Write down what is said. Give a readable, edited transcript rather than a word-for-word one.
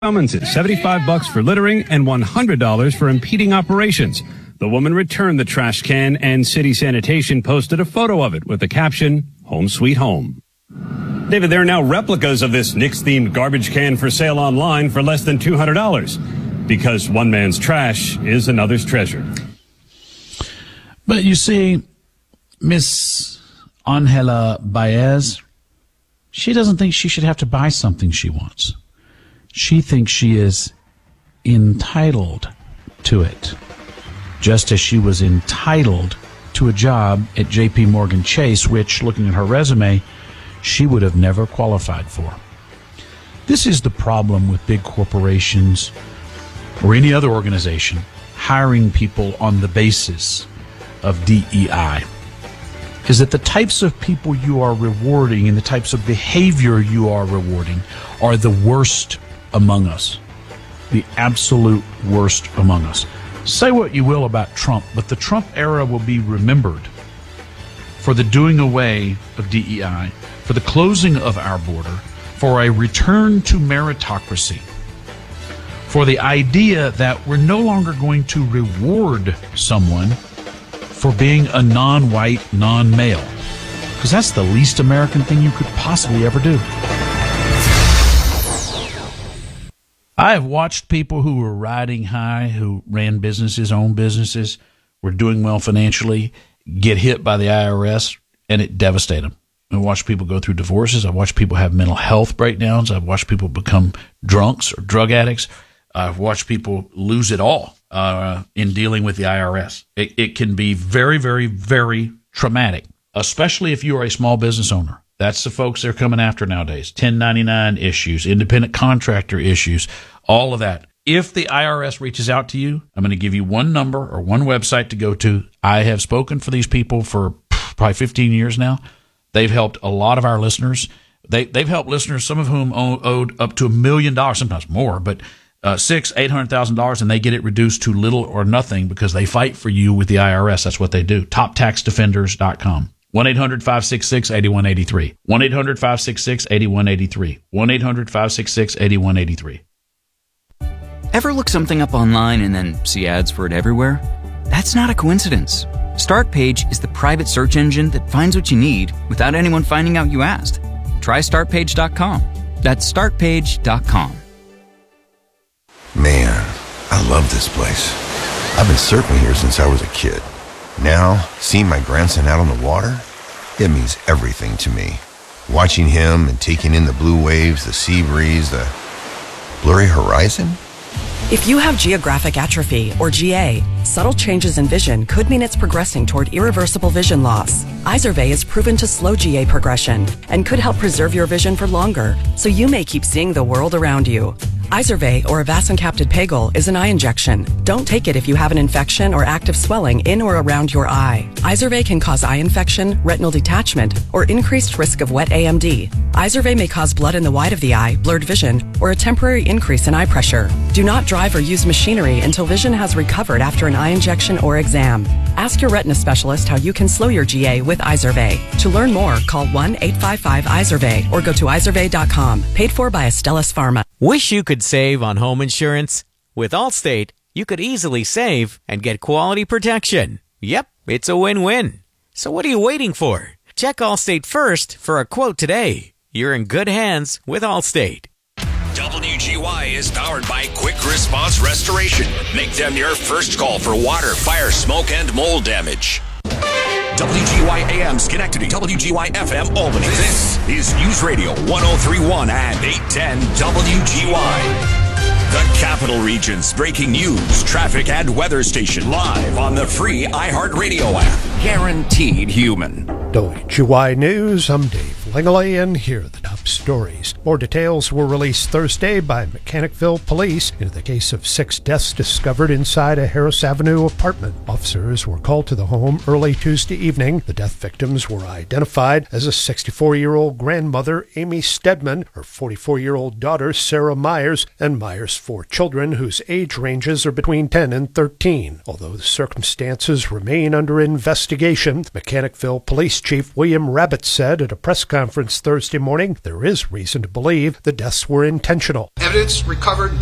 Summonses, $75 for littering and $100 for impeding operations. The woman returned the trash can, and City Sanitation posted a photo of it with the caption, "Home Sweet Home." David, there are now replicas of this Knicks-themed garbage can for sale online for less than $200 because one man's trash is another's treasure. But you see, Miss Angela Baez, she doesn't think she should have to buy something she wants. She thinks she is entitled to it, just as she was entitled to a job at J.P. Morgan Chase, which, looking at her resume, she would have never qualified for. This is the problem with big corporations or any other organization hiring people on the basis of DEI, is that the types of people you are rewarding and the types of behavior you are rewarding are the worst among us, the absolute worst among us. Say what you will about Trump, but the Trump era will be remembered for the doing away of DEI, for the closing of our border, for a return to meritocracy, for the idea that we're no longer going to reward someone for being a non-white, non-male, because that's the least American thing you could possibly ever do. I have watched people who were riding high, who ran businesses, owned businesses, were doing well financially, get hit by the IRS, and it devastated them. I've watched people go through divorces. I've watched people have mental health breakdowns. I've watched people become drunks or drug addicts. I've watched people lose it all in dealing with the IRS. It can be very, very, very traumatic, especially if you are a small business owner. That's the folks they're coming after nowadays. 1099 issues, independent contractor issues, all of that. If the IRS reaches out to you, I'm going to give you one number or one website to go to. I have spoken for these people for probably 15 years now. They've helped a lot of our listeners. They've helped listeners, some of whom owed up to $1 million, sometimes more, but $800,000, and they get it reduced to little or nothing because they fight for you with the IRS. That's what they do. TopTaxDefenders.com. 1-800-566-8183. 1-800-566-8183. 1-800-566-8183. Ever look something up online and then see ads for it everywhere? That's not a coincidence. StartPage is the private search engine that finds what you need without anyone finding out you asked. Try StartPage.com. That's StartPage.com. Man, I love this place. I've been surfing here since I was a kid. Now, seeing my grandson out on the water, it means everything to me. Watching him and taking in the blue waves, the sea breeze, the blurry horizon. If you have geographic atrophy, or GA, subtle changes in vision could mean it's progressing toward irreversible vision loss. Izervay is proven to slow GA progression and could help preserve your vision for longer, so you may keep seeing the world around you. Izervay, or avacincaptad pegol, is an eye injection. Don't take it if you have an infection or active swelling in or around your eye. Izervay can cause eye infection, retinal detachment, or increased risk of wet AMD. Izervay may cause blood in the white of the eye, blurred vision, or a temporary increase in eye pressure. Do not drive or use machinery until vision has recovered after an eye injection or exam. Ask your retina specialist how you can slow your GA with Izervay. To learn more, call 1-855-IZERVAY or go to izervay.com. Paid for by Astellas Pharma. Wish you could save on home insurance? With Allstate, you could easily save and get quality protection. Yep, it's a win-win. So what are you waiting for? Check Allstate first for a quote today. You're in good hands with Allstate. WGY is powered by Quick Response Restoration. Make them your first call for water, fire, smoke, and mold damage. WGY AM Schenectady, WGY FM Albany. This is News Radio 1031 and 810 WGY. The Capital Region's breaking news, traffic, and weather station live on the free iHeartRadio app. Guaranteed human. WGY News, I'm Dave Langley, and here are the top stories. More details were released Thursday by Mechanicville Police into the case of 6 deaths discovered inside a Harris Avenue apartment. Officers were called to the home early Tuesday evening. The death victims were identified as a 64-year-old grandmother, Amy Stedman, her 44-year-old daughter, Sarah Myers, and Myers' 4 children, whose age ranges are between 10 and 13. Although the circumstances remain under investigation, Mechanicville Police Chief William Rabbit said at a press conference conference Thursday morning, there is reason to believe the deaths were intentional. Evidence recovered